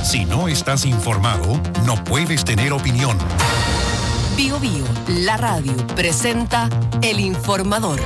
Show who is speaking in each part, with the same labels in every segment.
Speaker 1: Si no estás informado, no puedes tener opinión.
Speaker 2: Bío Bío, la radio, presenta El Informador.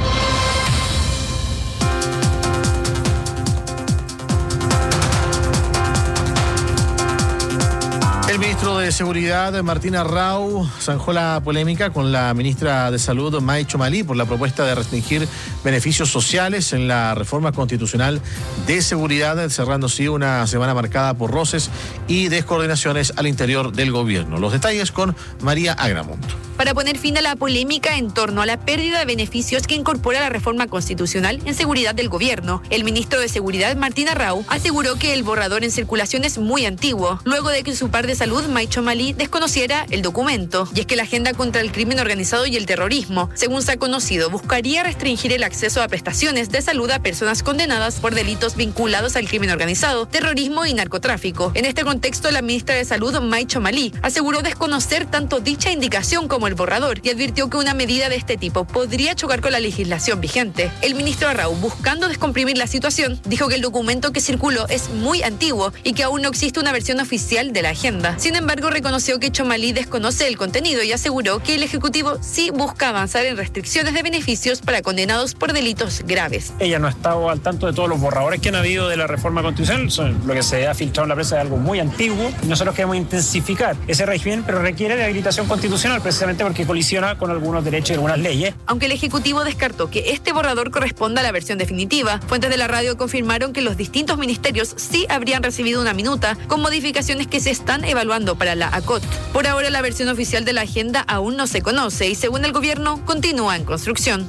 Speaker 3: El ministro de Seguridad, Martín Arrau, zanjó la polémica con la ministra de Salud, May Chomalí, por la propuesta de restringir beneficios sociales en la reforma constitucional de seguridad, cerrando así una semana marcada por roces y descoordinaciones al interior del gobierno. Los detalles con María Agramunt.
Speaker 4: Para poner fin a la polémica en torno a la pérdida de beneficios que incorpora la reforma constitucional en seguridad del gobierno, el ministro de Seguridad, Martín Arrau, aseguró que el borrador en circulación es muy antiguo, luego de que su par de salud, May Chomalí, desconociera el documento. Y es que la agenda contra el crimen organizado y el terrorismo, según se ha conocido, buscaría restringir el acceso a prestaciones de salud a personas condenadas por delitos vinculados al crimen organizado, terrorismo y narcotráfico. En este contexto, la ministra de Salud, May Chomalí, aseguró desconocer tanto dicha indicación como el borrador y advirtió que una medida de este tipo podría chocar con la legislación vigente. El ministro Arrau, buscando descomprimir la situación, dijo que el documento que circuló es muy antiguo y que aún no existe una versión oficial de la agenda. Sin embargo, reconoció que Chomalí desconoce el contenido y aseguró que el Ejecutivo sí busca avanzar en restricciones de beneficios para condenados por delitos graves.
Speaker 5: Ella no ha estado al tanto de todos los borradores que han habido de la reforma constitucional. Lo que se ha filtrado en la prensa es algo muy antiguo. Nosotros queremos intensificar ese régimen, pero requiere de habilitación constitucional precisamente porque colisiona con algunos derechos y algunas leyes.
Speaker 4: Aunque el Ejecutivo descartó que este borrador corresponda a la versión definitiva, fuentes de la radio confirmaron que los distintos ministerios sí habrían recibido una minuta con modificaciones que se están evaluando para la ACOT. Por ahora, la versión oficial de la agenda aún no se conoce y, según el gobierno, continúa en construcción.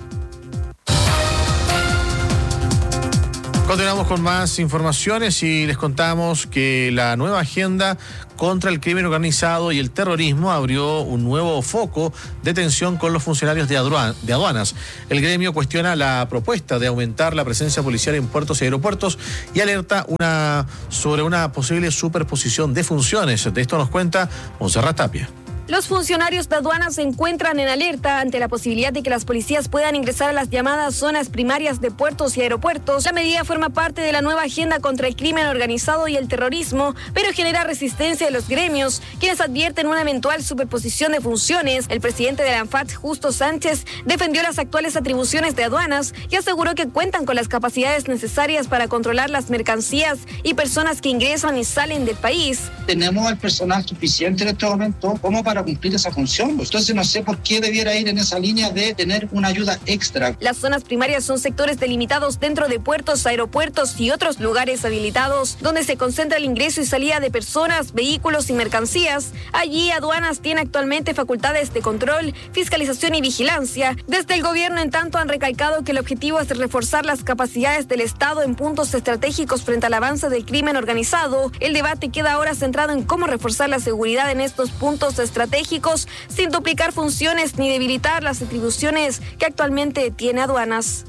Speaker 3: Continuamos con más informaciones y les contamos que la nueva agenda contra el crimen organizado y el terrorismo abrió un nuevo foco de tensión con los funcionarios de aduanas. El gremio cuestiona la propuesta de aumentar la presencia policial en puertos y aeropuertos y alerta sobre una posible superposición de funciones. De esto nos cuenta Montserrat Tapia.
Speaker 6: Los funcionarios de aduanas se encuentran en alerta ante la posibilidad de que las policías puedan ingresar a las llamadas zonas primarias de puertos y aeropuertos. La medida forma parte de la nueva agenda contra el crimen organizado y el terrorismo, pero genera resistencia de los gremios, quienes advierten una eventual superposición de funciones. El presidente de la ANFAD, Justo Sánchez, defendió las actuales atribuciones de aduanas y aseguró que cuentan con las capacidades necesarias para controlar las mercancías y personas que ingresan y salen del país.
Speaker 7: Tenemos el personal suficiente en este momento como para cumplir esa función. Entonces no sé por qué debiera ir en esa línea de tener una ayuda extra.
Speaker 6: Las zonas primarias son sectores delimitados dentro de puertos, aeropuertos y otros lugares habilitados donde se concentra el ingreso y salida de personas, vehículos y mercancías. Allí aduanas tiene actualmente facultades de control, fiscalización y vigilancia. Desde el gobierno, en tanto, han recalcado que el objetivo es reforzar las capacidades del Estado en puntos estratégicos frente al avance del crimen organizado. El debate queda ahora centrado en cómo reforzar la seguridad en estos puntos estratégicos sin duplicar funciones ni debilitar las atribuciones que actualmente tiene aduanas.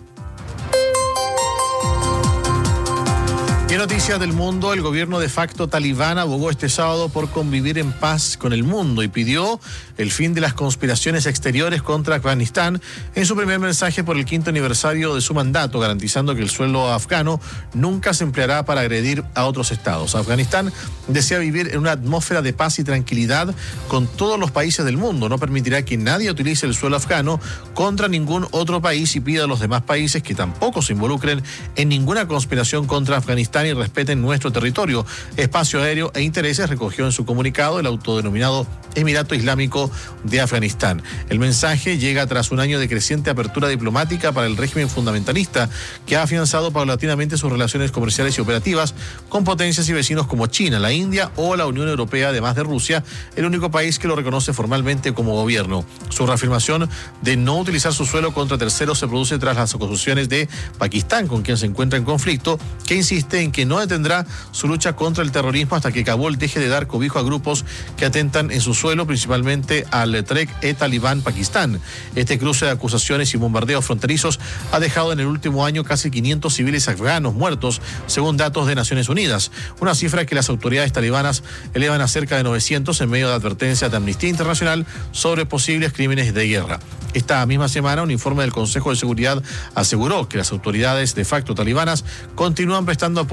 Speaker 3: En noticias del mundo, el gobierno de facto talibán abogó este sábado por convivir en paz con el mundo y pidió el fin de las conspiraciones exteriores contra Afganistán en su primer mensaje por el 5º aniversario de su mandato, garantizando que el suelo afgano nunca se empleará para agredir a otros estados. Afganistán desea vivir en una atmósfera de paz y tranquilidad con todos los países del mundo. No permitirá que nadie utilice el suelo afgano contra ningún otro país y pida a los demás países que tampoco se involucren en ninguna conspiración contra Afganistán y respeten nuestro territorio, espacio aéreo e intereses, recogió en su comunicado el autodenominado Emirato Islámico de Afganistán. El mensaje llega tras un año de creciente apertura diplomática para el régimen fundamentalista, que ha afianzado paulatinamente sus relaciones comerciales y operativas con potencias y vecinos como China, la India o la Unión Europea, además de Rusia, el único país que lo reconoce formalmente como gobierno. Su reafirmación de no utilizar su suelo contra terceros se produce tras las acusaciones de Pakistán, con quien se encuentra en conflicto, que insiste en que no detendrá su lucha contra el terrorismo hasta que Kabul deje de dar cobijo a grupos que atentan en su suelo, principalmente al Tehrik-e-Taliban Pakistán. Este cruce de acusaciones y bombardeos fronterizos ha dejado en el último año casi 500 civiles afganos muertos, según datos de Naciones Unidas, una cifra que las autoridades talibanas elevan a cerca de 900 en medio de advertencias de Amnistía Internacional sobre posibles crímenes de guerra. Esta misma semana, un informe del Consejo de Seguridad aseguró que las autoridades de facto talibanas continúan prestando apoyo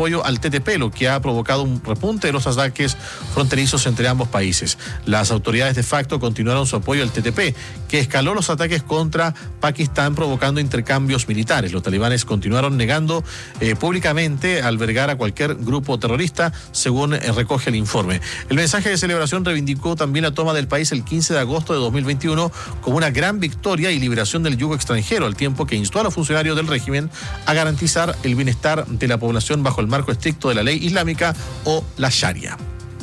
Speaker 3: apoyo al TTP, lo que ha provocado un repunte de los ataques fronterizos entre ambos países. Las autoridades de facto continuaron su apoyo al TTP, que escaló los ataques contra Pakistán, provocando intercambios militares. Los talibanes continuaron negando públicamente albergar a cualquier grupo terrorista, según recoge el informe. El mensaje de celebración reivindicó también la toma del país el 15 de agosto de 2021 como una gran victoria y liberación del yugo extranjero, al tiempo que instó a los funcionarios del régimen a garantizar el bienestar de la población bajo el marco estricto de la ley islámica o la Sharia.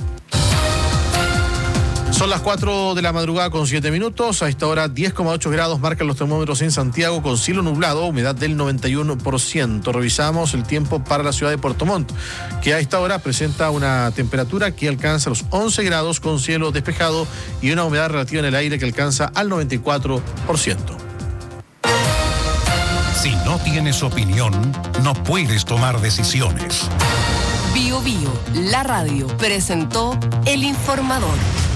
Speaker 3: Son las 4 de la madrugada con 7 minutos. A esta hora 10,8 grados marcan los termómetros en Santiago, con cielo nublado, humedad del 91%. Revisamos el tiempo para la ciudad de Puerto Montt, que a esta hora presenta una temperatura que alcanza los 11 grados con cielo despejado y una humedad relativa en el aire que alcanza al 94%.
Speaker 1: Si no tienes opinión, no puedes tomar decisiones.
Speaker 2: Bio Bio, la radio, presentó El Informador.